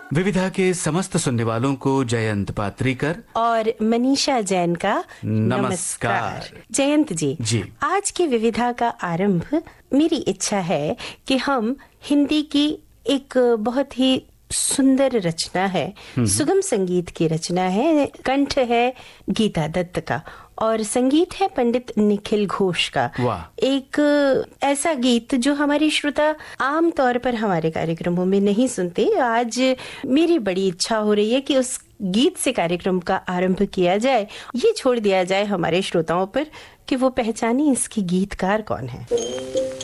विविधा के समस्त सुनने वालों को जयंत पात्रीकर और मनीषा जैन का नमस्कार। जयंत जी, आज के विविधा का आरंभ मेरी इच्छा है कि हम हिंदी की एक बहुत ही सुंदर रचना है, सुगम संगीत की रचना है, कंठ है गीता दत्त का और संगीत है पंडित निखिल घोष का। एक ऐसा गीत जो हमारे श्रोता आम तौर पर हमारे कार्यक्रमों में नहीं सुनते। आज मेरी बड़ी इच्छा हो रही है कि उस गीत से कार्यक्रम का आरंभ किया जाए। ये छोड़ दिया जाए हमारे श्रोताओं पर कि वो पहचाने इसके गीतकार कौन है।